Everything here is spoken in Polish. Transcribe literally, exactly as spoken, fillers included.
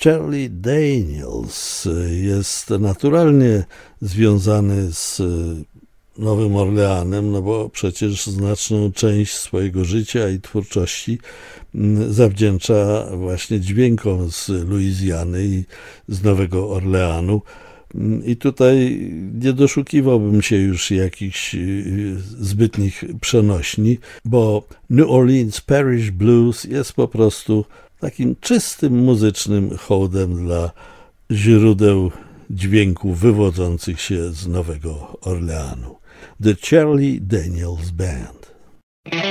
Charlie Daniels jest naturalnie związany z Nowym Orleanem, no bo przecież znaczną część swojego życia i twórczości zawdzięcza właśnie dźwiękom z Luizjany i z Nowego Orleanu. I tutaj nie doszukiwałbym się już jakichś zbytnich przenośni, bo New Orleans Parish Blues jest po prostu takim czystym muzycznym hołdem dla źródeł dźwięków wywodzących się z Nowego Orleanu. The Charlie Daniels Band.